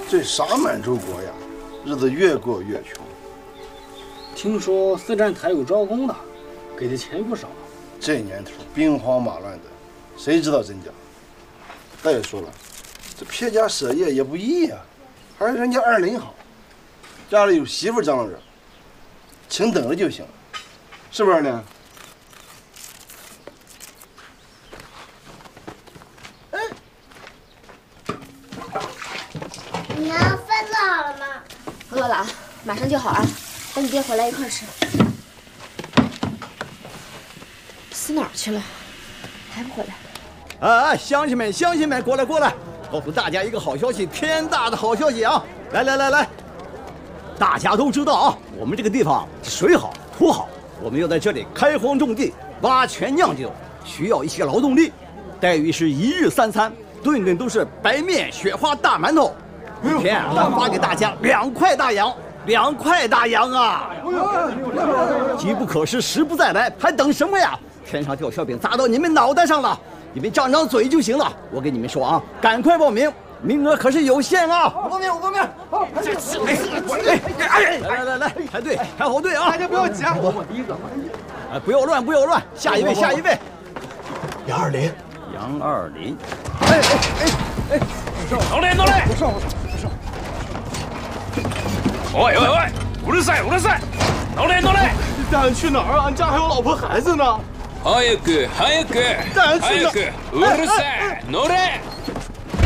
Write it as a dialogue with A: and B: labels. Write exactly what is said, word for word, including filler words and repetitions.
A: 这啥满洲国呀，日子越过越穷。
B: 听说四站台有招工的，给的钱不少。
A: 这年头兵荒马乱的，谁知道真假？再说了，这撇家舍业也不易呀、啊，还是人家二林好，家里有媳妇张罗着，请等着就行了，是不是呢？
C: 哎，娘，饭做好了吗？
D: 饿了啊，马上就好啊，等你爹回来一块吃。死哪儿去了？还不回来？
E: 哎哎，乡亲们，乡亲们，过来过来，告诉大家一个好消息，天大的好消息啊！来来来来，大家都知道啊，我们这个地方水好土好，我们要在这里开荒种地、挖泉酿酒，需要一些劳动力，待遇是一日三餐，顿顿都是白面雪花大馒头，一天咱发给大家两块大洋。两块大洋啊！机不可失，时不再来，还等什么呀？天上掉馅饼砸到你们脑袋上了，你们张张嘴就行了。我跟你们说啊，赶快报名，名额可是有限啊！
F: 我报名，我报名。好，
E: 来来来来，排队，排好队啊！
F: 大家不要急啊！
E: 我我第一个。哎，不要乱，不要乱，下一位，下一位。
F: 杨二林，
E: 杨二林。哎哎哎哎，
G: 老李，老李，
F: 我上，我上。
G: 喂喂喂，乌鲁塞乌鲁塞，老李老李，
F: 带俺去哪儿啊？俺家还有老婆孩子呢。
G: 早く早く
F: 带俺去哪儿？
G: 乌鲁塞老李。